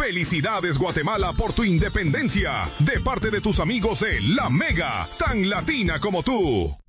Felicidades, Guatemala, por tu independencia. De parte de tus amigos de La Mega, tan latina como tú.